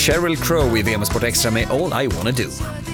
Sheryl Crow i VM Sport Extra med All I Wanna Do.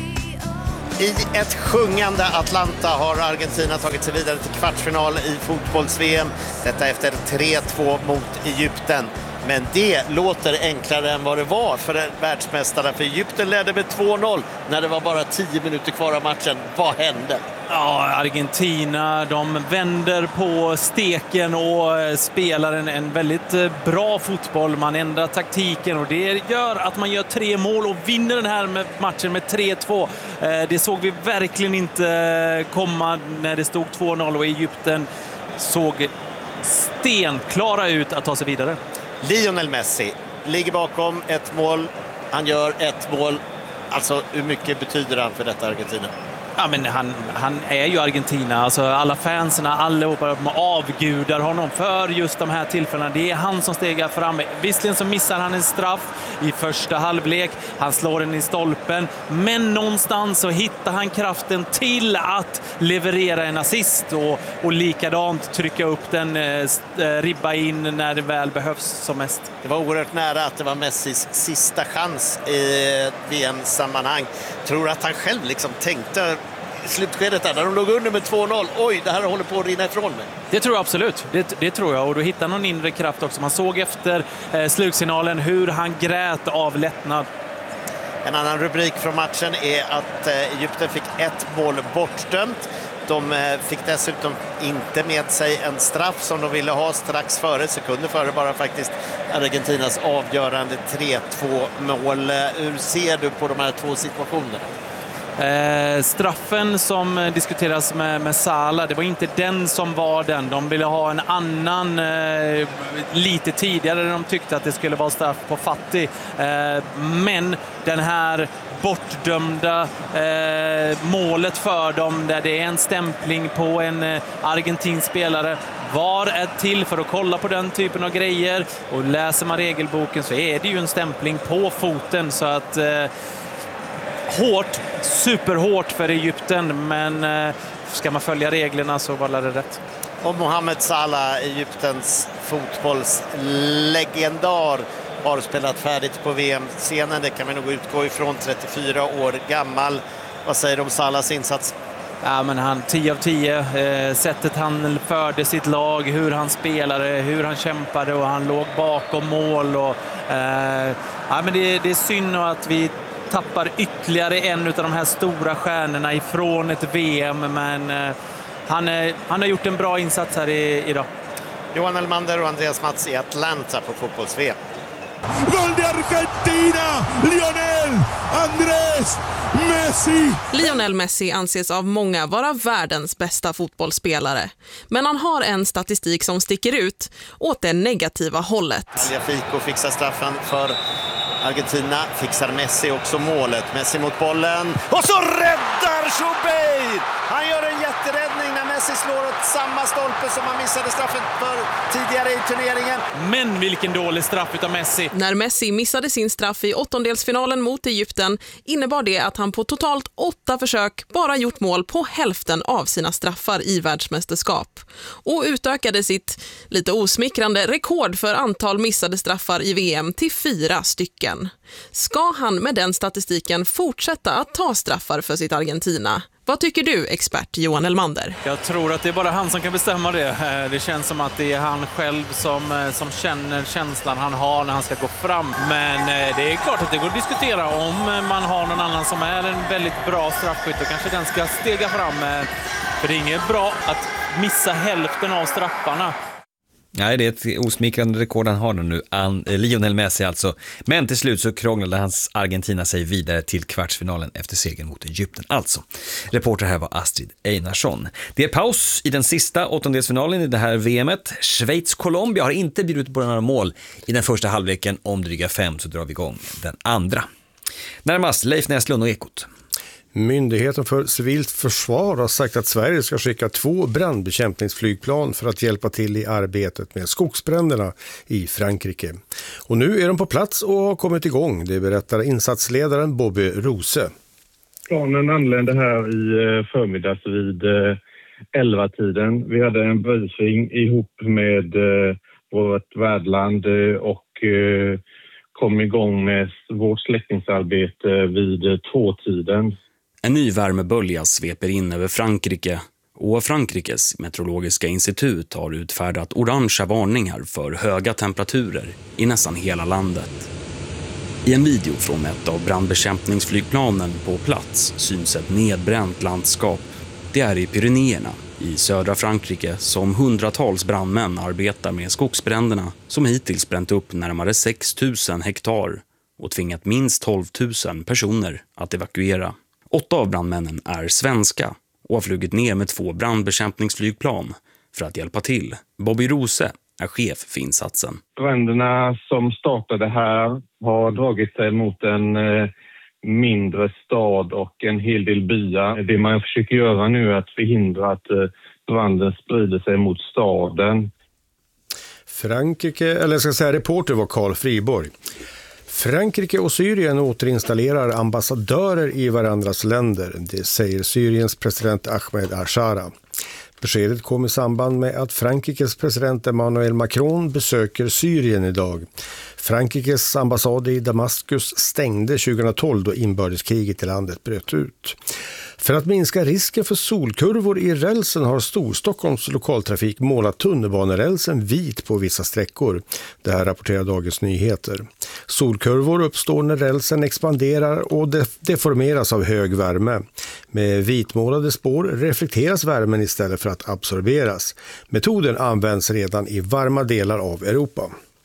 I ett sjungande Atlanta har Argentina tagit sig vidare till kvartsfinal i fotbolls-VM. Detta efter 3-2 mot Egypten. Men det låter enklare än vad det var för världsmästarna. För Egypten ledde med 2-0 när det var bara 10 minuter kvar av matchen. Vad hände? Ja, Argentina, de vänder på steken och spelar en väldigt bra fotboll. Man ändrar taktiken och det gör att man gör 3 mål och vinner den här matchen med 3-2. Det såg vi verkligen inte komma när det stod 2-0 och Egypten såg stenklara ut att ta sig vidare. Lionel Messi ligger bakom ett mål. Han gör ett mål. Alltså, hur mycket betyder han för detta Argentina? Ja, men han är ju Argentina. Alltså, alla fanserna, allihopa avgudar honom för just de här tillfällena. Det är han som stegar fram. Visserligen så missar han en straff i första halvlek. Han slår den i stolpen. Men någonstans så hittar han kraften till att leverera en assist. Och likadant trycka upp den, ribba in när det väl behövs som mest. Det var oerhört nära att det var Messis sista chans i VM-sammanhang. Tror att han själv liksom tänkte i slutskedet där, när de låg under med 2-0. Oj, det här håller på att rinna ifrån mig. Det tror jag absolut. Det tror jag. Och då hittar någon inre kraft också. Man såg efter slutsignalen hur han grät av lättnad. En annan rubrik från matchen är att Egypten fick ett mål bortdömt. De fick dessutom inte med sig en straff som de ville ha strax före, sekunder före bara faktiskt, Argentinas avgörande 3-2-mål. Hur ser du på de här två situationerna? Straffen som diskuteras med Salah, det var inte den som var den. De ville ha en annan lite tidigare. De tyckte att det skulle vara straff på Fati. Men den här bortdömda målet för dem, där det är en stämpling på en argentinsk spelare. VAR är till för att kolla på den typen av grejer. Och läser man regelboken så är det ju en stämpling på foten. Så att hårt, superhårt för Egypten, men ska man följa reglerna så var det rätt. Och Mohamed Salah, Egyptens fotbollslegendar, har spelat färdigt på VM-scenen. Det kan man nog utgå ifrån, 34 år gammal. Vad säger du om Salahs insats? Ja, men han 10 av 10. Sättet han förde sitt lag, hur han spelade, hur han kämpade och han låg bakom mål. Och, ja, men det är synd att vi tappar ytterligare en av de här stora stjärnorna ifrån ett VM, men han har gjort en bra insats här idag. Johan Elmander och Andreas Mats i Atlanta på fotbolls-VM. Gol de Argentina! Lionel Andrés Messi! Lionel Messi anses av många vara världens bästa fotbollsspelare. Men han har en statistik som sticker ut åt det negativa hållet. Fico fixar straffen för Argentina, fixar Messi också målet. Messi mot bollen och så räddar Choubeir! Han gör en jätteräddning när Messi slår åt samma stolpe som han missade straffen för tidigare i turneringen. Men vilken dålig straff utav Messi. När Messi missade sin straff i åttondelsfinalen mot Egypten innebar det att han på totalt 8 försök bara gjort mål på hälften av sina straffar i världsmästerskap. Och utökade sitt lite osmickrande rekord för antal missade straffar i VM till 4 stycken. Ska han med den statistiken fortsätta att ta straffar för sitt Argentina? Vad tycker du, expert Johan Elmander? Jag tror att det är bara han som kan bestämma det. Det känns som att det är han själv som känner känslan han har när han ska gå fram. Men det är klart att det går att diskutera om man har någon annan som är en väldigt bra straffskytt och kanske den ska stega fram. För det är inget bra att missa hälften av straffarna. Nej, det är ett osmickrande rekord han har nu, Lionel Messi alltså. Men till slut så krånglade hans Argentina sig vidare till kvartsfinalen efter segern mot Egypten. Alltså, reporter här var Astrid Einarsson. Det är paus i den sista åttondelsfinalen i det här VMet. Schweiz-Colombia har inte bjudit på några mål i den första halvleken. Om dryga 5 så drar vi igång den andra. Närmast Leif Näslund och Ekot. Myndigheten för civilt försvar har sagt att Sverige ska skicka 2 brandbekämpningsflygplan för att hjälpa till i arbetet med skogsbränderna i Frankrike. Och nu är de på plats och har kommit igång, det berättar insatsledaren Bobby Rose. Planen anlände här i förmiddags vid 11-tiden. Vi hade en briefing ihop med vårt värdland och kom igång med vårt släckningsarbete vid 2-tiden. En ny värmebölja sveper in över Frankrike och Frankrikes meteorologiska institut har utfärdat orangea varningar för höga temperaturer i nästan hela landet. I en video från ett av brandbekämpningsflygplanen på plats syns ett nedbränt landskap. Det är i Pyrenéerna i södra Frankrike som hundratals brandmän arbetar med skogsbränderna som hittills bränt upp närmare 6 000 hektar och tvingat minst 12 000 personer att evakuera. 8 av brandmännen är svenska och har flugit ner med 2 brandbekämpningsflygplan för att hjälpa till. Bobby Rose är chef för insatsen. Bränderna som startade här har dragit sig mot en mindre stad och en hel del byar. Det man försöker göra nu är att förhindra att branden sprider sig mot staden. Reporter var Carl Friborg. Frankrike och Syrien återinstallerar ambassadörer i varandras länder. Det säger Syriens president Ahmed al-Shara. Beskedet kom i samband med att Frankrikes president Emmanuel Macron besöker Syrien idag. Frankrikes ambassad i Damaskus stängde 2012 då inbördeskriget i landet bröt ut. För att minska risken för solkurvor i rälsen har Storstockholms lokaltrafik målat tunnelbanerälsen vit på vissa sträckor. Det här rapporterar Dagens Nyheter. Solkurvor uppstår när rälsen expanderar och deformeras av hög värme. Med vitmålade spår reflekteras värmen istället för att absorberas. Metoden används redan i varma delar av Europa.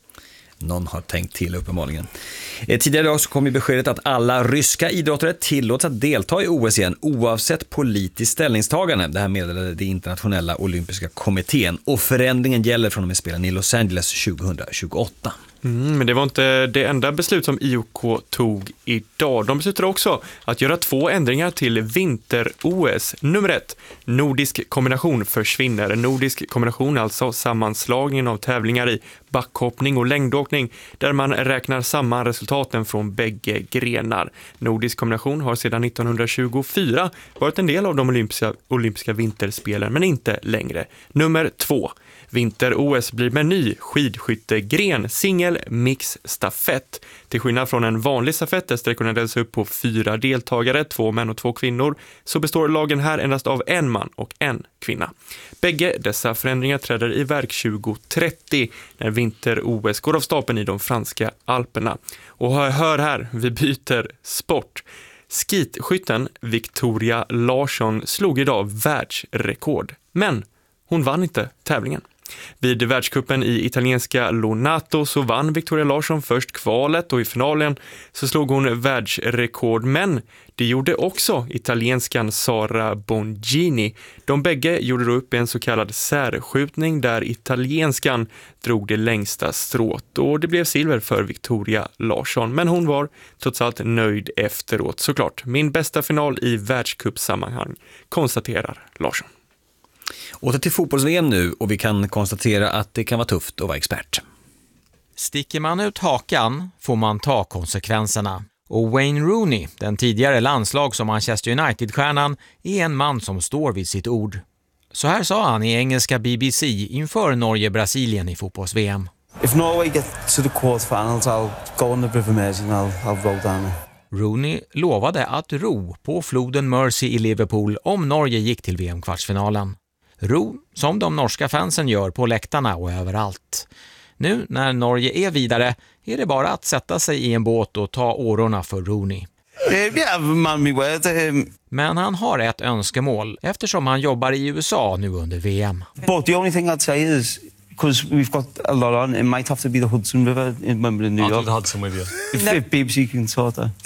Någon har tänkt till uppenbarligen. Tidigare idag så kom ju beskedet att alla ryska idrottare tillåts att delta i OS igen oavsett politiskt ställningstagande. Det här meddelade det internationella olympiska kommittén och förändringen gäller från och med spelen i Los Angeles 2028. Men det var inte det enda beslut som IOK tog idag. De beslutade också att göra 2 ändringar till vinter-OS. Nummer 1, nordisk kombination försvinner. Nordisk kombination, alltså sammanslagningen av tävlingar i backhoppning och längdåkning där man räknar samman resultaten från bägge grenar. Nordisk kombination har sedan 1924 varit en del av de olympiska vinterspelen men inte längre. Nummer 2. Vinter-OS blir med ny skidskyttegren, singel, mix, stafett. Till skillnad från en vanlig stafett där sträckorna delas upp på 4 deltagare, 2 män och 2 kvinnor, så består lagen här endast av en man och en kvinna. Bägge dessa förändringar träder i verk 2030 när vinter-OS går av stapeln i de franska Alperna. Och hör här, vi byter sport. Skitskytten Victoria Larsson slog idag världsrekord, men hon vann inte tävlingen. Vid världscupen i italienska Lonato så vann Victoria Larsson först kvalet och i finalen så slog hon världsrekord, men det gjorde också italienskan Sara Bongini. De bägge gjorde då upp en så kallad särskjutning där italienskan drog det längsta strået och det blev silver för Victoria Larsson, men hon var trots allt nöjd efteråt. Såklart, min bästa final i världscupsammanhang, konstaterar Larsson. Åter till fotbolls-VM nu och vi kan konstatera att det kan vara tufft att vara expert. Sticker man ut hakan får man ta konsekvenserna. Och Wayne Rooney, den tidigare landslags- och Manchester United-stjärnan, är en man som står vid sitt ord. Så här sa han i engelska BBC inför Norge-Brasilien i fotbolls-VM. If Norway get to the quarterfinals, I'll go on the River Mersey and I'll row down it. Rooney lovade att ro på floden Mersey i Liverpool om Norge gick till VM-kvartsfinalen. Ro som de norska fansen gör på läktarna och överallt. Nu när Norge är vidare är det bara att sätta sig i en båt och ta årorna för Rooney. Men han har ett önskemål eftersom han jobbar i USA nu under VM. But the only thing I'd say is, because we've got a lot on, it might have to be the Hudson River in New York. Hudson with you. If BBC can sort that.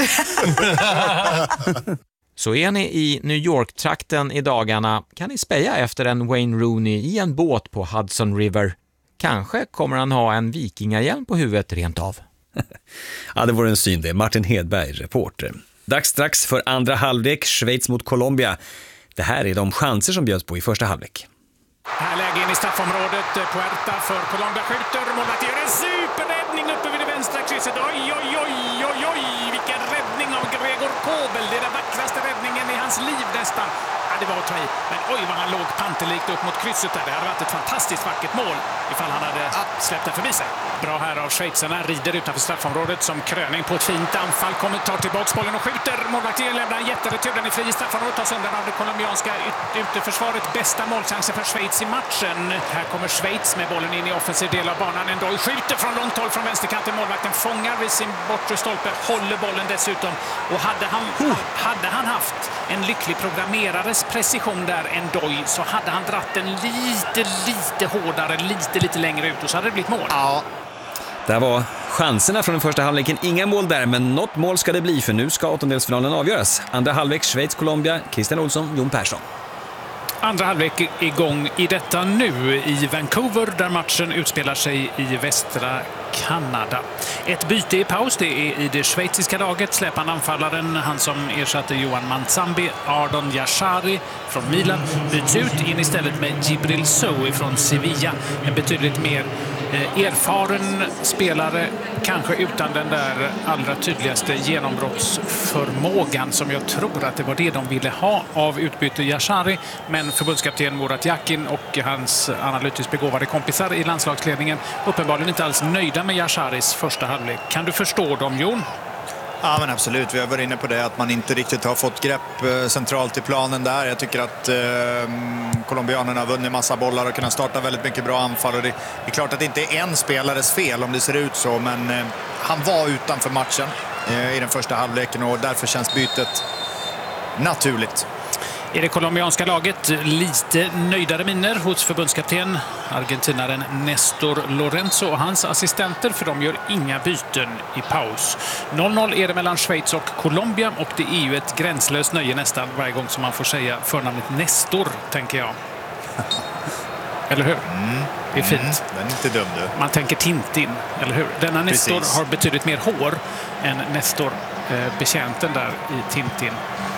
Så är ni i New York-trakten i dagarna kan ni speja efter en Wayne Rooney i en båt på Hudson River. Kanske kommer han ha en vikingahjälm på huvudet rent av. Ja, det var en syn det. Martin Hedberg, reporter. Dags strax för andra halvlek, Schweiz mot Colombia. Det här är de chanser som bjöds på i första halvlek. Här läge in i straffområdet, Puerta för Colombia skjuter, målet gör en superräddning uppe vid det vänstra krysset. Oj, oj, oj, oj, oj, vilken räddning av Gregor Kobel. Det är den vackraste räddningen i hans liv nästan. det var att ta i. Men oj vad han låg panterlikt upp mot krysset där. Det hade varit ett fantastiskt vackert mål ifall han hade släppt den förbi sig. Bra här av schweizarna, rider utanför straffområdet som kröning på ett fint anfall. Tar tillbaka bollen och skjuter. Målvakten lämnar en jätteretur, den är fri i straffområdet, tas undan av det colombianska ytterförsvaret. Bästa målchansen för Schweiz i matchen. Här kommer Schweiz med bollen in i offensiv del av banan. Ndoi skjuter från långt håll från vänsterkanten. Målvakten fångar vid sin bortre stolpe, håller bollen dessutom. Och hade han haft en lycklig programmerares precision där, Ndoi, så hade han dratt den lite hårdare, lite längre ut och så hade det blivit mål. Ja. Där var chanserna från den första halvleken. Inga mål där, men något mål ska det bli, för nu ska åttondelsfinalen avgöras. Andra halvlek, Schweiz-Colombia, Christian Olsson, Jon Persson. Andra halvlek igång i detta nu i Vancouver där matchen utspelar sig i västra Kanada. Ett byte i paus, det är i det schweiziska laget. Släpper anfallaren, han som ersatte Johan Manzambi, Ardon Yashari från Milan, byts ut in istället med Djibril Sow från Sevilla. En betydligt mer erfaren spelare, kanske utan den där allra tydligaste genombrottsförmågan som jag tror att det var det de ville ha av utbyte Yashari. Men förbundskapten Murat Yakin och hans analytiskt begåvade kompisar i landslagsledningen uppenbarligen inte alls nöjda med Yasharis första halvlek. Kan du förstå dem, Jon? Ja, men absolut. Vi har varit inne på det, att man inte riktigt har fått grepp centralt i planen där. Jag tycker att colombianerna har vunnit massa bollar och kunnat starta väldigt mycket bra anfall. Och det är klart att det inte är en spelares fel om det ser ut så, men han var utanför matchen i den första halvleken och därför känns bytet naturligt. I det colombianska laget lite nöjdare miner hos förbundskapten argentinaren Nestor Lorenzo och hans assistenter, för de gör inga byten i paus. 0-0 är det mellan Schweiz och Colombia och det är ju ett gränslöst nöje nästan varje gång som man får säga förnamnet Nestor, tänker jag. Eller hur? Det är fint. Den är inte dum du. Man tänker Tintin, eller hur? Denna Nestor har betydligt mer hår än Nestor, betjänten där i Tintin.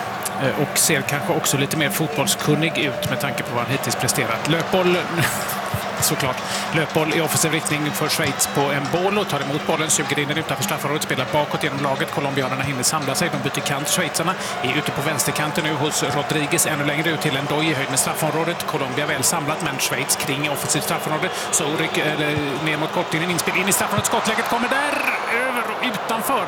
Och ser kanske också lite mer fotbollskunnig ut med tanke på vad han hittills presterat. Löpboll, såklart. Löpboll i offensiv riktning för Schweiz på en boll och tar emot bollen, suger in den utanför straffområdet, spelar bakåt genom laget. Colombianerna hinner samla sig, de byter kant. Schweizarna är ute på vänsterkanten nu hos Rodriguez, ännu längre ut till Ndoi i höjd med straffområdet. Colombia väl samlat, men Schweiz kring offensivt straffområde. Så ner mot kortlinjen, inspel in i straffområdet. Skottläget kommer där, över och utanför.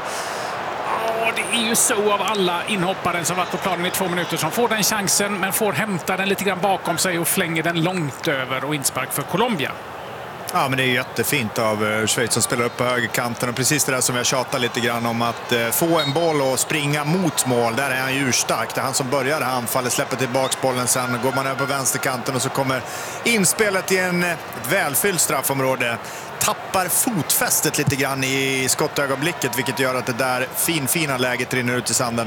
Det är ju så av alla inhopparen som varit på planen i 2 minuter som får den chansen, men får hämta den lite grann bakom sig och flänger den långt över och inspark för Colombia. Ja, men det är jättefint av Schweiz som spelar upp på högerkanten och precis det där som jag tjatar lite grann om, att få en boll och springa mot mål. Där är han ju urstark. Det är han som börjar det här anfallet, släpper tillbaks bollen, sen går man över på vänsterkanten och så kommer inspelet i ett välfyllt straffområde. Tappar fotfästet lite grann i skottögonblicket, vilket gör att det där fina läget rinner ut i sanden.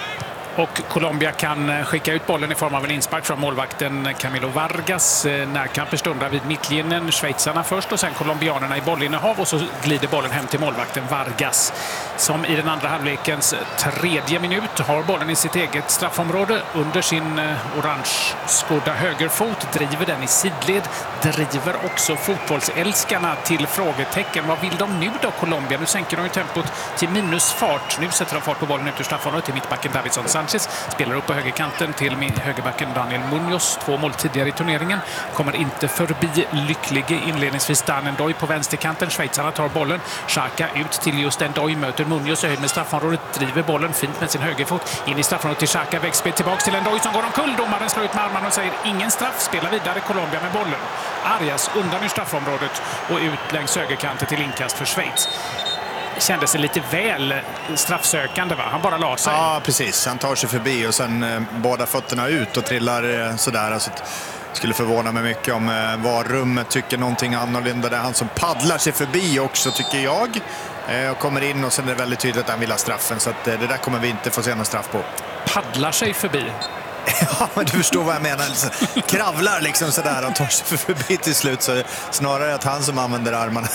Och Colombia kan skicka ut bollen i form av en inspark från målvakten Camilo Vargas. Närkampen stundar vid mittlinjen. Schweizarna först och sen colombianerna i bollinnehav och så glider bollen hem till målvakten Vargas, som i den andra halvlekens 3:e minut har bollen i sitt eget straffområde under sin orange-skodda högerfot, driver den i sidled, driver också fotbollsälskarna till frågetecken. Vad vill de nu då, Colombia? Nu sänker de ju tempot till minusfart. Nu sätter de fart på bollen ut ur straffområdet till mittbacken Davinson Sanchez, spelar upp på högerkanten till högerbacken Daniel Munoz, 2 mål tidigare i turneringen, kommer inte förbi lycklige inledningsvis Dan Ndoi på vänsterkanten. Schweizarna tar bollen, Xhaka ut till just Ndoi, möter Munoz i höjd med straffområdet, driver bollen fint med sin högerfot in i straffområdet till Xhaka, vägspel tillbaks till Ndoi som går omkull. Domaren slår ut med armarna och säger ingen straff, spelar vidare Colombia med bollen. Arias undan ur straffområdet och ut längs högerkanten till inkast för Schweiz. Kändes det lite väl straffsökande, va? Han bara la sig. Ja, precis. Han tar sig förbi och sen båda fötterna ut och trillar sådär. Alltså, skulle förvåna mig mycket om VAR-rummet tycker någonting annorlunda. Det är han som paddlar sig förbi också, tycker jag. Och kommer in och sen är det väldigt tydligt att han vill ha straffen. Så att, det där kommer vi inte få se någon straff på. Paddlar sig förbi? Ja, men du förstår vad jag menar. Kravlar liksom sådär och tar sig förbi till slut. Så snarare att han som använder armarna.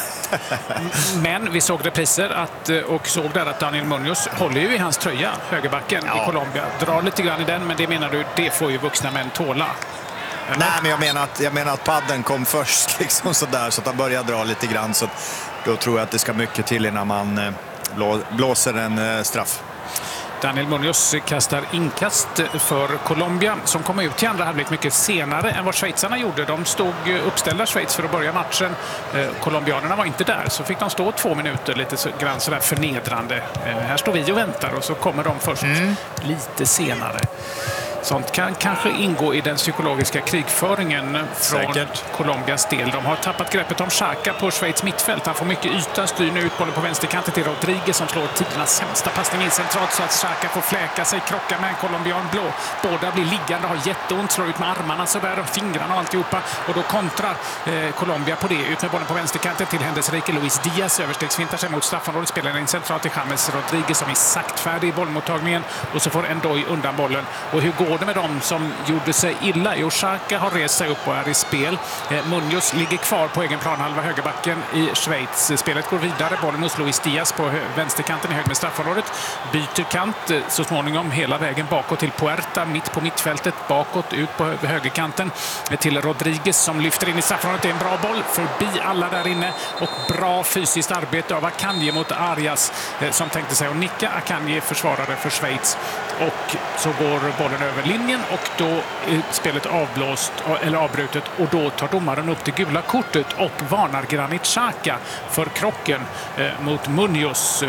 Men vi såg repriser och såg där att Daniel Munoz håller ju i hans tröja, högerbacken i Colombia. Drar lite grann i den, men det menar du, det får ju vuxna män tåla. Eller? Nej, men jag menar att padden kom först liksom sådär, så att han började dra lite grann. Så då tror jag att det ska mycket till innan man blåser en straff. Daniel Munoz kastar inkast för Colombia som kom ut i andra halvlek mycket senare än vad schweizarna gjorde. De stod uppställda Schweiz för att börja matchen. Colombianerna var inte där, så fick de stå 2 minuter lite grann sådär förnedrande. Här står vi och väntar och så kommer de först lite senare. Sånt kan kanske ingå i den psykologiska krigföringen från Colombias del. De har tappat greppet om Xhaka på Schweiz mittfält. Han får mycket yta, styr nu ut bollen på vänsterkanten till Rodriguez som slår tidernas sämsta passning in centralt så att Xhaka får fläka sig, krocka med en colombian blå. Båda blir liggande, har jätteont, slår ut med armarna sådär och fingrarna och alltihopa. Och då kontrar Colombia på det. Ut med bollen på vänsterkanten till händelserike Luis Diaz. Överstegsfintar sig mot straffområdet, spelar in centralt till James Rodriguez som är saktfärdig i bollmottagningen. Och så får Ndoye undan bollen. Och hur går det med dem som gjorde sig illa? Jo, Xhaka har rest sig upp och är i spel. Munoz ligger kvar på egen plan, halva högerbacken i Schweiz. Spelet går vidare. Bollen hos Luis Diaz på vänsterkanten i hög med straffområdet. Byter kant så småningom hela vägen bakåt till Puerta, mitt på mittfältet, bakåt ut på högerkanten till Rodriguez som lyfter in i straffområdet. Det är en bra boll förbi alla där inne och bra fysiskt arbete av Akanji mot Arias som tänkte sig att nicka. Akanji försvarare för Schweiz och så går bollen över linjen och då är spelet avblåst eller avbrutet och då tar domaren upp det gula kortet och varnar Granit Xhaka för krocken mot Munoz.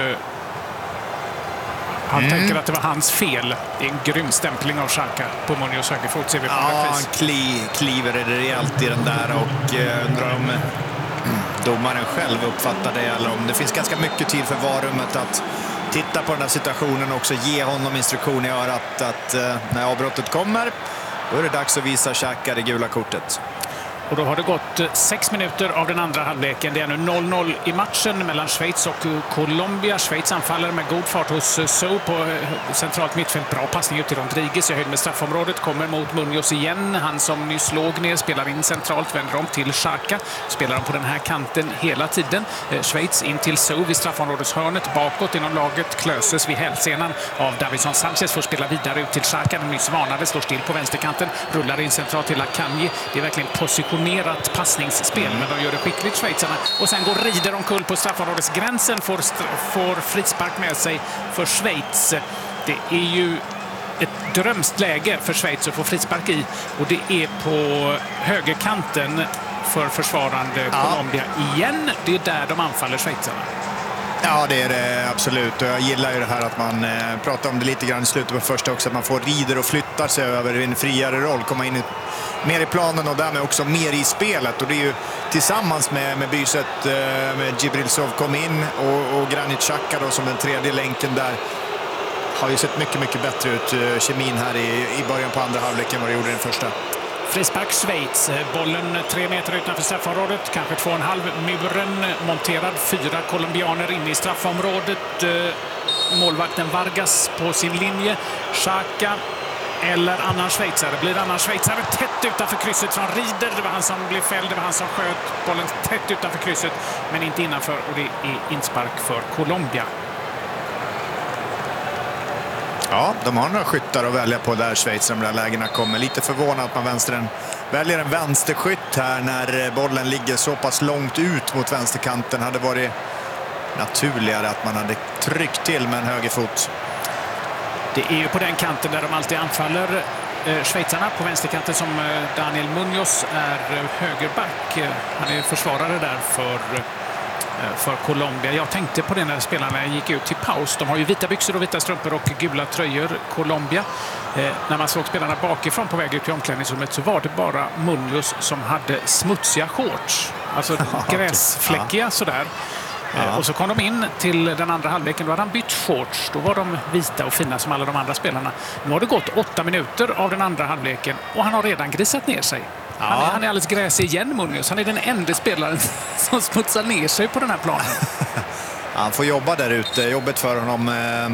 Han tänker att det var hans fel. Det är en grym stämpling av Xhaka på Munoz högerfot. Ser vi på han kliver rejält i den där och undrar om domaren själv uppfattar det eller om det finns ganska mycket tid för varummet att titta på den här situationen och också ge honom instruktion i örat att när avbrottet kommer då är det dags att visa Xhaka det gula kortet. Och då har det gått 6 minuter av den andra halvleken. Det är nu 0-0 i matchen mellan Schweiz och Colombia. Schweiz anfaller med god fart hos Sow på centralt mittfält. Bra passning ut till Rodriguez i höjd med straffområdet. Kommer mot Munoz igen. Han som nyss låg ner spelar in centralt. Vänder om till Xhaka. Spelar de på den här kanten hela tiden. Schweiz in till Sow vid straffområdeshörnet. Bakåt inom laget. Klöses vid hälsenan av Davinson Sanchez. Får spela vidare ut till Xhaka. Den nyss varnade. Står still på vänsterkanten. Rullar in centralt till Akanji. Det är verkligen positionerat passningsspel, men de gör det skickligt schweizarna. Och sen går Rieder omkull på straffområdesgränsen, får frispark med sig för Schweiz. Det är ju ett drömskt läge för Schweiz att få frispark i och det är på högerkanten för försvarande Colombia igen. Det är där de anfaller schweizarna. Ja, det är det absolut. Och jag gillar ju det här att man pratar om det lite grann i slutet på första också. Att man får Rieder och flyttar sig över en friare roll. Komma in mer i planen och därmed också mer i spelet. Och det är ju tillsammans med byset med Djibril kom in och Granit Xhaka då som den tredje länken där. Har ju sett mycket, mycket bättre ut kemin här i början på andra halvleken vad det gjorde i den första. Frispark Schweiz. Bollen 3 meter utanför straffområdet. Kanske 2,5 muren. Monterad 4 colombianer inne i straffområdet. Målvakten Vargas på sin linje. Xhaka eller annan schweizare. Blir annan schweizare tätt utanför krysset från Rieder. Det var han som blev fälld. Det var han som sköt bollen tätt utanför krysset. Men inte innanför. Och det är inspark för Colombia. Ja, de har några skyttar att välja på där Schweiz de där lägena kommer. Lite förvånad att man väljer en vänsterskytt här när bollen ligger så pass långt ut mot vänsterkanten. Hade varit naturligare att man hade tryckt till med en högerfot. Det är ju på den kanten där de alltid anfaller schweizarna. På vänsterkanten som Daniel Munoz är högerback. Han är försvarare där för Colombia. Jag tänkte på det när spelarna gick ut till paus. De har ju vita byxor och vita strumpor och gula tröjor, Colombia. När man såg spelarna bakifrån på väg ut i omklädningsrummet så var det bara Munoz som hade smutsiga shorts. Alltså gräsfläckiga sådär. Och så kom de in till den andra halvleken. Då hade han bytt shorts. Då var de vita och fina som alla de andra spelarna. Nu har det gått 8 minuter av den andra halvleken och han har redan grisat ner sig. Han är alldeles gräsig igen, Munoz. Han är den enda spelaren som smutsar ner sig på den här planen. Han får jobba där ute. Jobbet för honom.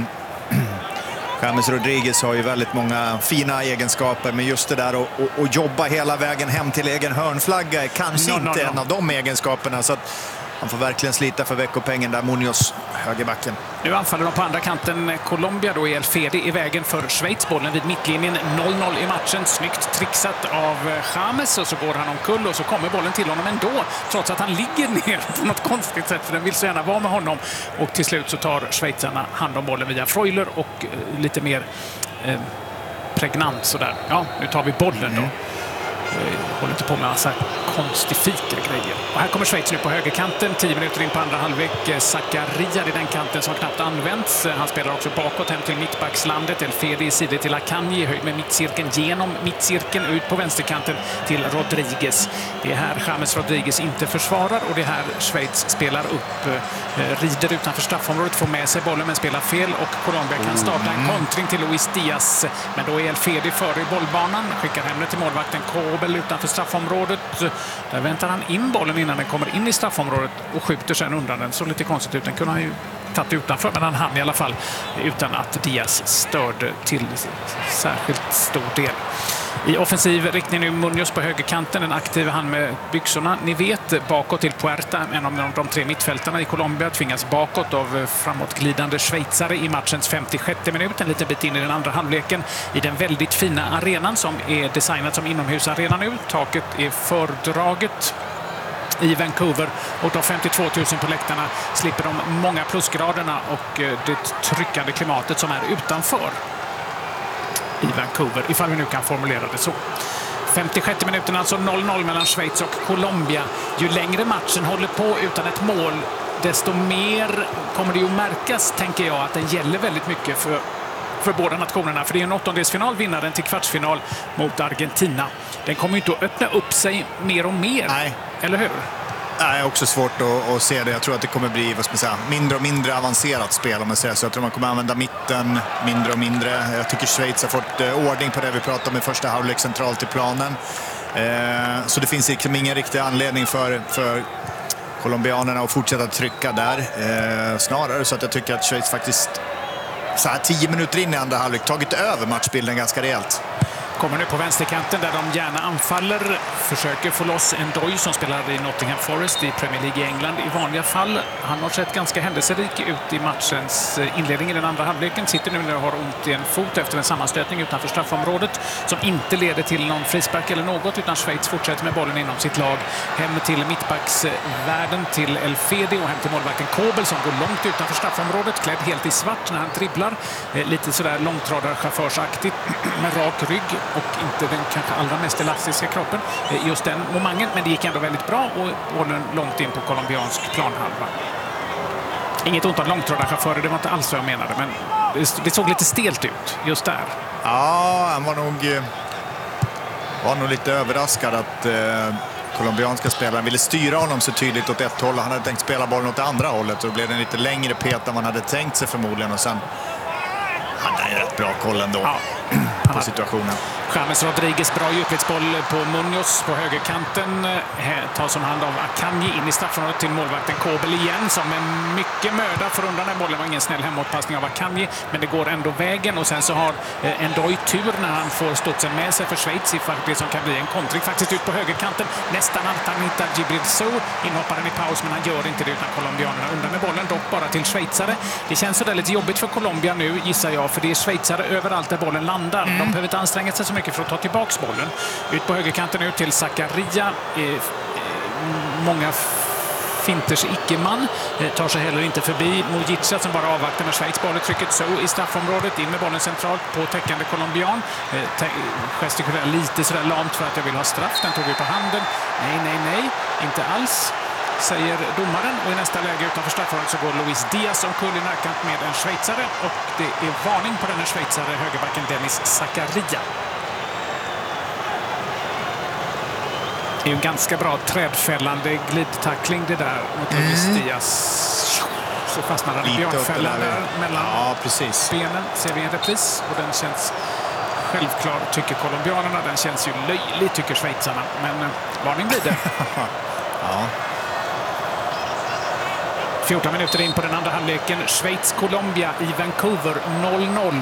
James Rodriguez har ju väldigt många fina egenskaper, men just det där att jobba hela vägen hem till egen hörnflagga är kanske inte en av de egenskaperna. Så att Han får verkligen slita för veckopengen där, Munoz, högerbacken. Nu anfaller de på andra kanten. Colombia då är El Fede i vägen för Schweiz. Bollen vid mittlinjen, 0-0 i matchen. Snyggt trixat av James och så går han omkull och så kommer bollen till honom ändå. Trots att han ligger ner på något konstigt sätt för den vill så gärna vara med honom. Och till slut så tar schweizarna hand om bollen via Freuler och lite mer pregnant sådär. Ja, nu tar vi bollen då. Håller inte på med massa konstifika grejer. Och här kommer Schweiz nu på högerkanten. 10 minuter in på andra halvlek. Zakaria i den kanten som knappt används. Han spelar också bakåt hem till mittbackslandet. El Fede i sidor till Akanji. Höjd med mittcirkeln genom mittcirkeln ut på vänsterkanten till Rodriguez. Det är här James Rodriguez inte försvarar och det är här Schweiz spelar upp. Rider utanför straffområdet, får med sig bollen men spelar fel och Colombia kan starta en kontring till Luis Diaz. Men då är El Fede före i bollbanan. Skickar hem det till målvakten Kobel utanför straffområdet. Där väntar han in bollen innan den kommer in i straffområdet och skjuter sen undan den. Så lite konstigt ut. Den kunde han ju tagit utanför, men han hann i alla fall utan att Diaz störde till särskilt stor del. I offensiv riktning nu Munoz på högerkanten, en aktiv han med byxorna. Ni vet, bakåt till Puerta, en av de 3 mittfältarna i Colombia, tvingas bakåt av framåtglidande schweizare i matchens 56 minut, en liten bit in i den andra halvleken i den väldigt fina arenan som är designad som inomhusarena nu. Taket är fördraget i Vancouver och de 52 000 på läktarna slipper de många plusgraderna och det tryckande klimatet som är utanför i Vancouver, ifall vi nu kan formulera det så. 56 minuten, alltså 0-0 mellan Schweiz och Colombia. Ju längre matchen håller på utan ett mål, desto mer kommer det ju märkas, tänker jag, att den gäller väldigt mycket för båda nationerna. För det är en åttondelsfinal, vinnaren till kvartsfinal mot Argentina. Den kommer ju inte att öppna upp sig mer och mer. Nej. Eller hur? Nej, också svårt att se det. Jag tror att det kommer bli mindre och mindre avancerat spel, om man säger så. Jag tror man kommer använda mitten mindre och mindre. Jag tycker Schweiz har fått ordning på det vi pratade om i första halvlek centralt i planen. Så det finns liksom ingen riktig anledning för colombianerna att fortsätta trycka där. Snarare så att jag tycker att Schweiz faktiskt så här 10 minuter in i andra halvlek tagit över matchbilden ganska rejält. Kommer nu på vänsterkanten där de gärna anfaller. Försöker få loss Ndoye som spelar i Nottingham Forest i Premier League i England i vanliga fall. Han har sett ganska händelserik ut i matchens inledning i den andra halvleken. Sitter nu när har ont i en fot efter en sammanstötning utanför straffområdet som inte leder till någon frispark eller något, utan Schweiz fortsätter med bollen inom sitt lag. Hem till mittbacksvärlden till El Fede och hem till målvakten Kobel som går långt utanför straffområdet, klädd helt i svart när han dribblar. Lite sådär långtradarchaufförsaktigt med rak rygg och inte den kanske allra mest elastiska kroppen just den momangen, men det gick ändå väldigt bra och bollen långt in på colombiansk planhalva. Inget ont om långtradarchaufförer, det var inte alls vad jag menade, men det såg lite stelt ut just där. Ja, han var nog lite överraskad att colombianska spelaren ville styra honom så tydligt åt ett håll. Han hade tänkt spela bollen åt det andra hållet och då blev det en lite längre pet än man hade tänkt sig förmodligen, och sen hade han ju rätt bra koll ändå på situationen. James Rodriguez, bra djupledsboll på Munoz på högerkanten. Tas om hand av Akanji in i straffområdet till målvakten Kobel igen som med mycket möda får undan den bollen. Det var ingen snäll hemåtpassning av Akanji, men det går ändå vägen. Och sen så har Ndoye tur när han får studsen med sig för Schweiz i det som kan bli en kontring. Faktiskt ut på högerkanten. Nästan att han hittar Djibril Sow. Inhopparen i paus, men han gör inte det utan colombianerna undan med bollen. Dock bara till schweizare. Det känns sådär lite jobbigt för Colombia nu, gissar jag, för det är schweizare överallt där bollen landar. De behöver inte anstränga sig så mycket för att ta tillbaks bollen. Ut på högerkanten ut till Zakaria. Många finters icke-man. Tar sig heller inte förbi Mujica som bara avvaktar med Schweiz bollen. Trycket så i straffområdet. In med bollen centralt på täckande colombian. Gestikulerar lite sådär lamt för att jag vill ha straff. Den tog vi på handen. Nej. Inte alls, säger domaren. Och i nästa läge utanför straffområdet så går Luis Diaz omkull i närkant med en schweizare. Och det är varning på denna schweizare, högerbacken Dennis Zakaria. Det är ju en ganska bra trädfällande glidtackling det där mot Luis Diaz. Så fastnar han i björnfällan där mellan benen. Ser vi en repris och den känns självklar, tycker colombianerna. Den känns ju löjlig, tycker schweizarna. Men varning blir det. Ja. 14 minuter in på den andra halvleken. Schweiz-Colombia i Vancouver 0-0.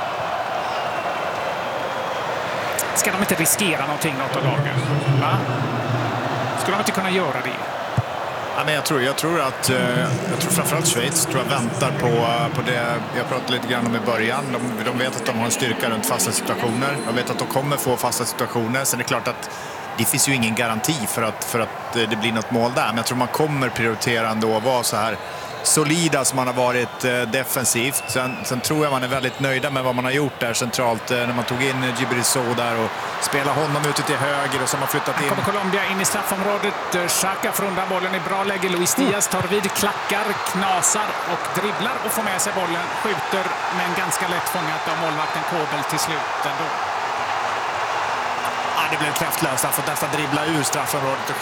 Ska de inte riskera någonting, något av lagen? Va? Skulle de inte kunna göra det? Ja, men jag tror framförallt Schweiz väntar på det jag pratade lite grann om i början. De vet att de har en styrka runt fasta situationer. De vet att de kommer få fasta situationer. Sen är det klart att det finns ju ingen garanti för att det blir något mål där. Men jag tror man kommer prioritera ändå att vara så här solida som man har varit defensivt. Sen tror jag man är väldigt nöjda med vad man har gjort där centralt när man tog in Djibril Sow där och spelar honom ute till höger och så har man flyttat in. Kommer Colombia in i straffområdet. Xhaka får undan bollen i bra läge. Luis Diaz tar vid, klackar, knasar och dribblar och får med sig bollen. Skjuter men ganska lätt fångat av målvakten Kobel till slut ändå. Det blev träfflöst. Han får nästan dribbla ur straffområdet och